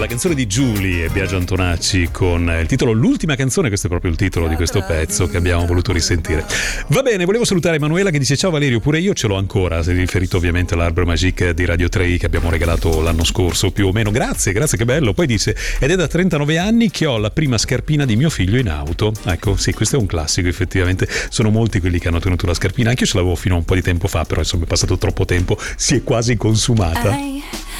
La canzone di Julie e Biagio Antonacci con il titolo L'ultima canzone, questo è proprio il titolo di questo pezzo che abbiamo voluto risentire. Va bene, volevo salutare Emanuela che dice: ciao Valerio, pure io ce l'ho ancora, si è riferito ovviamente all'Arbre Magique di Radio 3 che abbiamo regalato l'anno scorso più o meno. Grazie che bello. Poi dice: ed è da 39 anni che ho la prima scarpina di mio figlio in auto. Ecco, sì, questo è un classico, effettivamente sono molti quelli che hanno tenuto la scarpina. Anche io ce l'avevo fino a un po' di tempo fa, però insomma è passato troppo tempo, si è quasi consumata.